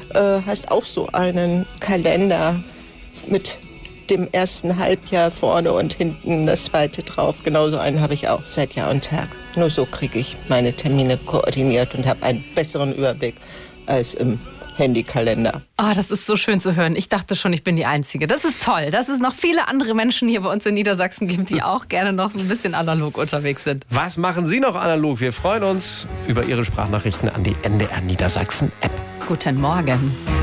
hast auch so einen Kalender mit dem ersten Halbjahr vorne und hinten das zweite drauf. Genauso einen habe ich auch seit Jahr und Tag. Nur so kriege ich meine Termine koordiniert und habe einen besseren Überblick als im Handykalender. Oh, das ist so schön zu hören. Ich dachte schon, ich bin die Einzige. Das ist toll, dass es noch viele andere Menschen hier bei uns in Niedersachsen gibt, die auch gerne noch so ein bisschen analog unterwegs sind. Was machen Sie noch analog? Wir freuen uns über Ihre Sprachnachrichten an die NDR Niedersachsen App. Guten Morgen.